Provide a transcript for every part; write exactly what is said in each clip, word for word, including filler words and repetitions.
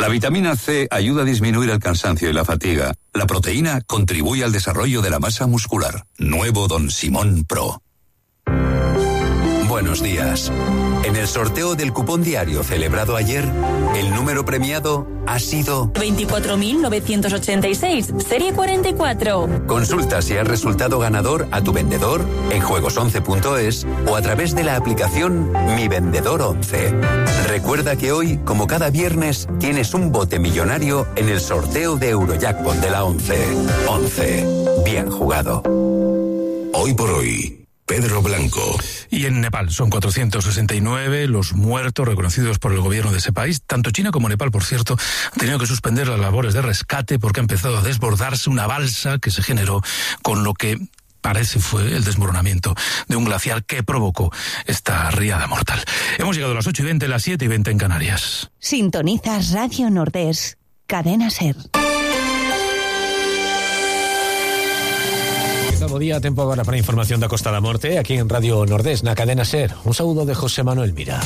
La vitamina C ayuda a disminuir el cansancio y la fatiga. La proteína contribuye al desarrollo de la masa muscular. Nuevo Don Simón Pro. Buenos días. En el sorteo del cupón diario celebrado ayer, el número premiado ha sido veinticuatro mil novecientos ochenta y seis, serie cuarenta y cuatro. Consulta si has resultado ganador a tu vendedor en juegos once punto es o a través de la aplicación Mi Vendedor once. Recuerda que hoy, como cada viernes, tienes un bote millonario en el sorteo de Eurojackpot de la once. once. Bien jugado. Hoy por hoy, Pedro Blanco. Y en Nepal son cuatrocientos sesenta y nueve los muertos reconocidos por el gobierno de ese país. Tanto China como Nepal, por cierto, han tenido que suspender las labores de rescate porque ha empezado a desbordarse una balsa que se generó con lo que parece fue el desmoronamiento de un glaciar que provocó esta riada mortal. Hemos llegado a las ocho y veinte, las siete y veinte en Canarias. Sintonizas Radio Nordés, Cadena Ser. Bo día, tempo agora para a información da Costa da Morte aquí en Radio Nordés, na Cadena Ser. Un saúdo de José Manuel Mira.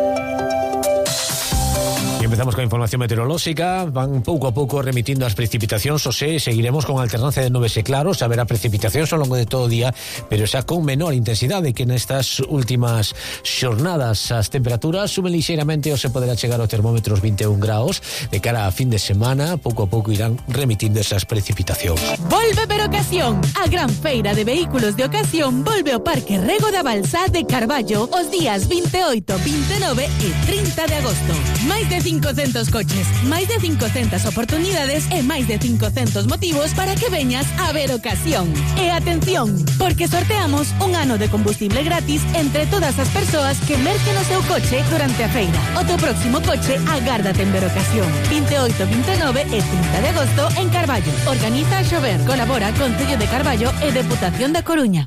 E empezamos con a información meteorolóxica. Van pouco a pouco remitindo as precipitacións, o se seguiremos con alternancia de nubes e claros. Haberá precipitacións ao longo de todo o día, pero xa con menor intensidade que nestas últimas xornadas. As temperaturas suben lixeiramente ou se poderá chegar ao termómetros vinte e un graus. De cara a fin de semana, pouco a pouco irán remitindo esas precipitacións. Volve ver ocasión. A gran feira de vehículos de ocasión volve ao Parque Rego da Balsa de Carballo os días vinte e oito, vinte e nove e trinta de agosto. Máis de cincocentos coches, máis de cincocentas oportunidades e máis de cincocentos motivos para que veñas a ver ocasión. E atención, porque sorteamos un ano de combustible gratis entre todas as persoas que merquen o seu coche durante a feira. O teu próximo coche agárdate en ver ocasión. vinte e oito, vinte e nove e trinta de agosto en Carballo. Organiza a Xover, colabora Concello de Carballo e Deputación da Coruña.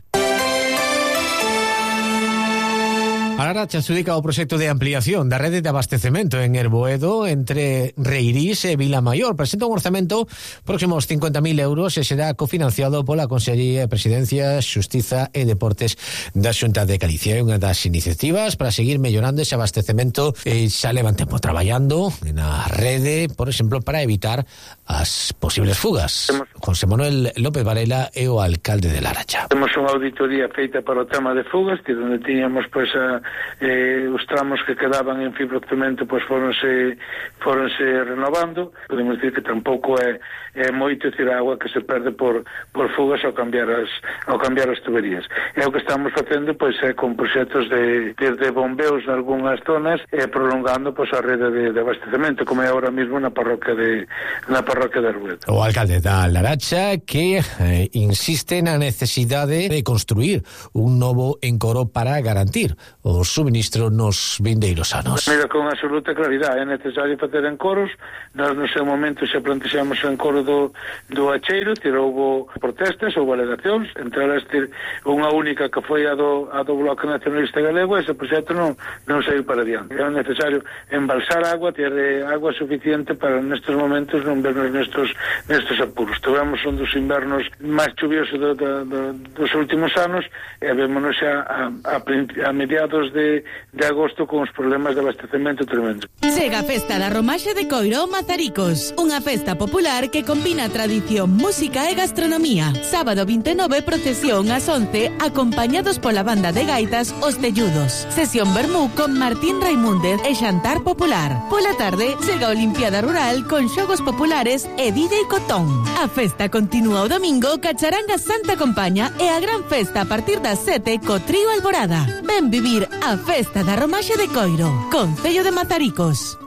A Laracha adxudica o proxecto de ampliación da rede de abastecemento en Erboedo entre Reirís e Vilamaior. Presenta un orzamento próximos cincuenta mil euros e será cofinanciado pola Consellería de Presidencia, Xustiza e Deportes da Xunta de Galicia. É unha das iniciativas para seguir mellorando ese abastecemento e xa levan tempo traballando na rede, por exemplo, para evitar as posibles fugas. José Manuel López Varela é o alcalde de Laracha. Temos unha auditoría feita para o tema de fugas, que onde tiñamos pois a Eh, os tramos que quedaban en fibrocemento pois foronse foronse renovando. Podemos dicir que tampouco é, é moito, decir, a agua que se perde por, por fugas ao cambiar as ao cambiar as tuberías. E o que estamos facendo pois é con proxectos de, de, de bombeos en algunhas zonas e prolongando pois a rede de, de abastecemento, como é ahora mismo na parroquia de na parroquia de Arbuedo. O alcalde da Laracha que eh, insiste na necesidade de construir un novo encoro para garantir o suministro nos vindeiros anos. Mira, con absoluta claridade, é necesario facer encoros. Nós no seu momento xa plantexamos o encoro do, do Acheiro, tira houve protestas, houve alegacións, entre elas ter unha única que foi a do, a do Bloque Nacionalista Galego. Ese proxecto non, non saiu para diante. É necesario embalsar agua, ter agua suficiente para nestes momentos non vernos nestes, nestes apuros. Tivemos un dos invernos máis chuviosos do, do, do, dos últimos anos e vémonos xa a, a, a mediados de, de agosto con os problemas de abastecemento tremendo. Chega a Festa da Romaxe de Coiró Mazaricos, unha festa popular que combina tradición, música e gastronomía. Sábado vinte e nove, procesión ás once, acompañados pola banda de gaitas Os Telludos. Sesión vermú con Martín Raimúndez e xantar popular. Pola tarde, chega a Olimpiada Rural con xogos populares e D J Cotón. A festa continúa o domingo, Cacharanga Santa Compaña e a gran festa a partir das sete co Trío Alborada. Ven vivir a Festa da Romaxe de Coiro, Concello de Mazaricos.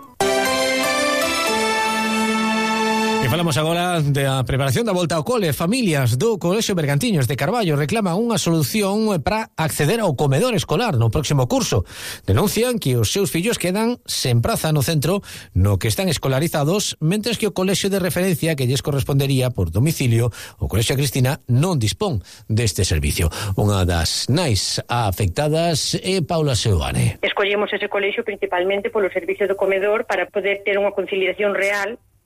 E falamos agora da preparación da volta ao cole. Familias do Colexio Bergantiños de Carballo reclaman unha solución para acceder ao comedor escolar no próximo curso. Denuncian que os seus fillos quedan sen praza no centro no que están escolarizados, mentres que o colexio de referencia que lles correspondería por domicilio, o Colexio Cristina, non dispón deste servicio. Unha das nais afectadas é Paula Seoane. Escollemos ese colexio principalmente polo servicio do comedor para poder ter unha conciliación real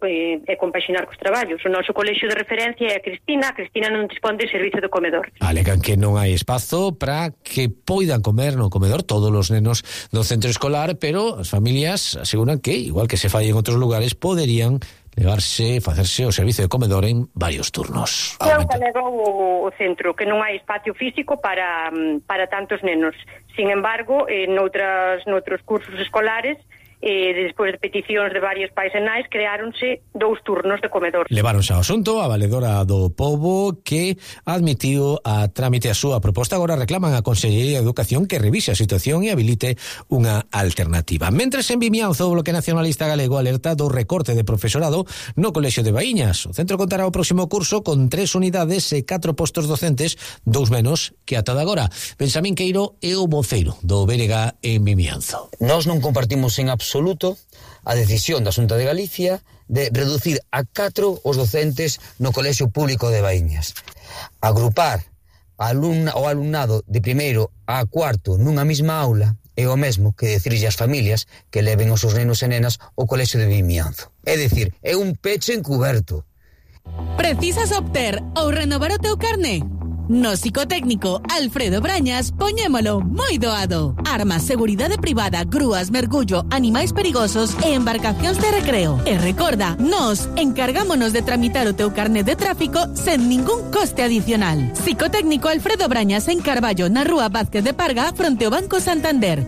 e, e compaxinar cos traballos. O noso colexio de referencia é a Cristina. A Cristina non dispón de servicio de comedor. Alegan que non hai espazo para que poidan comer no comedor todos os nenos do centro escolar, pero as familias aseguran que, igual que se fai en outros lugares, poderían levarse, facerse o servicio de comedor en varios turnos. Eu calego o, o centro, que non hai espacio físico para, para tantos nenos. Sin embargo, en outras, noutros cursos escolares, e despois de peticións de varios pais e nais, creáronse dous turnos de comedor. Leváronse ao asunto a valedora do Pobo, que admitiu a trámite a súa proposta. Agora reclaman a Consellería de Educación que revise a situación e habilite unha alternativa. Mentres en Vimianzo, o Bloque Nacionalista Galego alerta do recorte de profesorado no Colexio de Baíñas. O centro contará o próximo curso con tres unidades e catro postos docentes, dous menos que ata de agora. Benxamín Queiro é o voceiro do B N G en Vimianzo. Nós non compartimos en absoluto absoluto a decisión da Xunta de Galicia de reducir a catro os docentes no Colexio Público de Baíñas. Agrupar alumna, o alumnado de primeiro a cuarto nunha mesma aula é o mesmo que decirlle ás familias que leven os seus nenos e nenas ao Colexio de Vimianzo. É dicir, é un peche encuberto. Precisas obter ou renovar o teu carné? No psicotécnico Alfredo Brañas poñémolo moi doado. Armas, seguridade privada, grúas, mergullo, animais perigosos e embarcacións de recreo. E recorda, nós encargámonos de tramitar o teu carné de tráfico sen ningún coste adicional. Psicotécnico Alfredo Brañas en Carballo, na rúa Vázquez de Parga, fronte ao Banco Santander.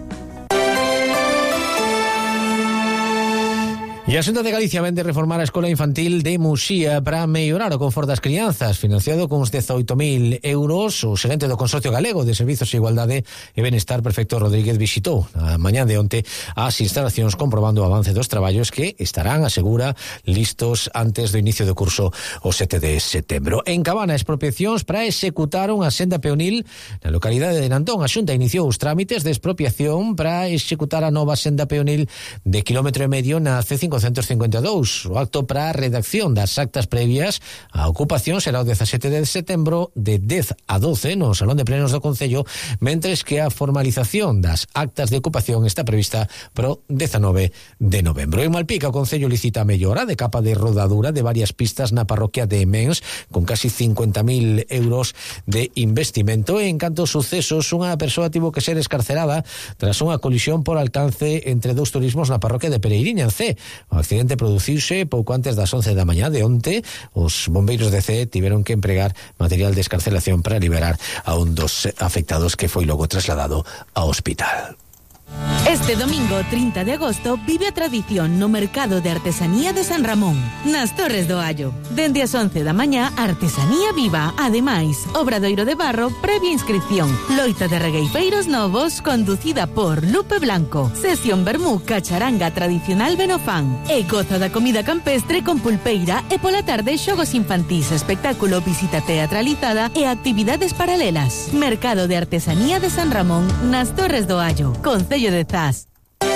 E a Xunta de Galicia vende reformar a Escola Infantil de Muxía para mellorar o confort das crianzas, financiado con uns dezoito mil euros. O xerente do Consorcio Galego de Servizos de Igualdade e Benestar, Perfecto Rodríguez, visitou a mañá de onte as instalacións comprobando o avance dos traballos que estarán, asegura, listos antes do inicio do curso o sete de setembro. En Cabana, expropiacións para executar unha senda peonil na localidade de Nantón. A Xunta iniciou os trámites de expropiación para executar a nova senda peonil de kilómetro e medio na C cinco cincuenta e dous. O acto para a redacción das actas previas á ocupación será o dezasete de setembro de dez a doce no Salón de Plenos do Concello, mentres que a formalización das actas de ocupación está prevista pro dezanove de novembro. En Malpica, o Concello licita a mellora de capa de rodadura de varias pistas na parroquia de Mens, con casi cincuenta mil euros de investimento. En canto aos sucesos, unha persoa tivo que ser escarcerada tras unha colisión por alcance entre dous turismos na parroquia de Pereiriña, en C. O accidente produciuse pouco antes das once da mañá de onte. Os bombeiros de C tiveron que empregar material de escarcelación para liberar a un dos afectados, que foi logo trasladado ao hospital. Este domingo trinta de agosto vive a tradición no Mercado de Artesanía de San Ramón, nas Torres do Allo. Dende as once da mañá, Artesanía Viva. Ademais, obradoiro de barro previa inscripción. Loita de regueifeiros novos conducida por Lupe Blanco. Sesión vermú cacharanga tradicional Benofán. E goza da comida campestre con pulpeira e pola tarde xogos infantís, espectáculo, visita teatralizada e actividades paralelas. Mercado de Artesanía de San Ramón, nas Torres do Allo. Concello de Zas.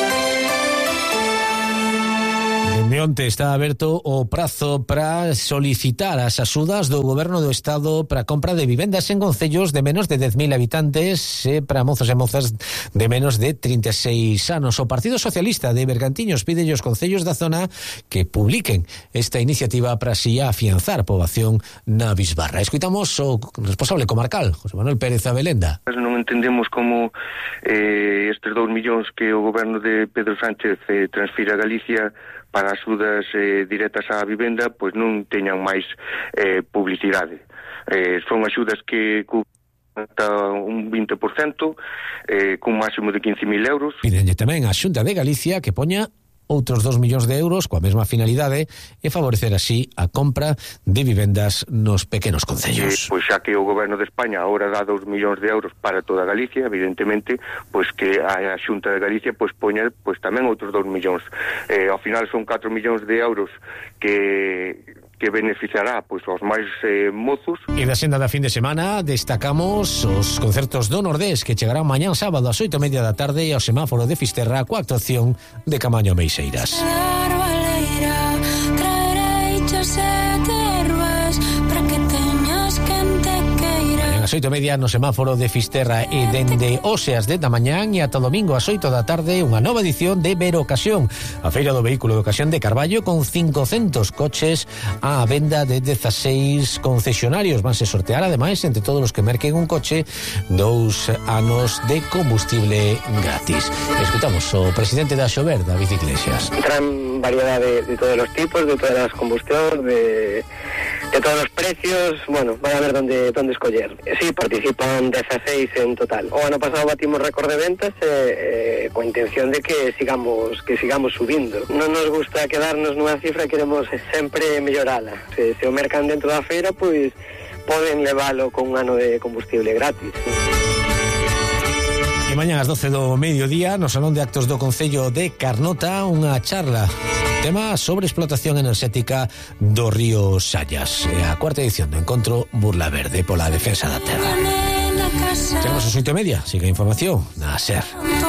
Dende onte está aberto o prazo para solicitar as axudas do Goberno do Estado para a compra de vivendas en concellos de menos de dez mil habitantes e para mozos e mozas de menos de trinta e seis anos. O Partido Socialista de Bergantiños pide aos concellos da zona que publiquen esta iniciativa para así afianzar a poboación na bisbarra. Escoitamos o responsable comarcal, José Manuel Pérez Abelenda. Non entendemos como eh, estes dous millóns que o Goberno de Pedro Sánchez eh, transfira a Galicia para axudas eh, directas á vivenda, pois non teñan máis eh, publicidade. Eh, son axudas que ata un vinte por cento, eh, cun máximo de quince mil euros. Pídenlle tamén a Xunta de Galicia que poña outros dos millóns de euros coa mesma finalidade e favorecer así a compra de vivendas nos pequenos concellos. Eh, pois xa que o Goberno de España agora dá dos millóns de euros para toda Galicia, evidentemente, pois que a Xunta de Galicia pois poña pois tamén outros dos millóns. Eh, ao final son catro millóns de euros que que beneficiará pois aos máis eh, mozos. E da senda da fin de semana destacamos os concertos do Nordés que chegarán mañán sábado ás oito e media da tarde e ao semáforo de Fisterra coa actuación de Camaño Meixeiras. ás oito e media no semáforo de Fisterra e dende hoxe ás dez da mañán e ata domingo ás oito da tarde unha nova edición de Verocasión, a feira do vehículo de ocasión de Carballo con cincocentos coches á venda de dezaseis concesionarios. Vanse sortear ademais entre todos os que merquen un coche dous anos de combustible gratis. Escutamos o presidente da Xover, David Iglesias. Traen variedade de todos os tipos, de todas as combustións, de, de todos os precios. Bueno, van a ver donde, donde escoller. Sí, participan dezaseis en total. O ano pasado batimos récord de ventas eh, eh, coa intención de que sigamos que sigamos subindo. Non nos gusta quedarnos nunha cifra, queremos sempre mellorala. Se, se o mercan dentro da feira, pois poden leválo con un ano de combustible gratis. E mañá ás doce do mediodía no Salón de Actos do Concello de Carnota unha charla, tema sobre explotación enerxética do río Sallas, e a cuarta edición do encontro Burla Verde pola defensa da terra. Chegamos ás oito e media, siga a información na SER.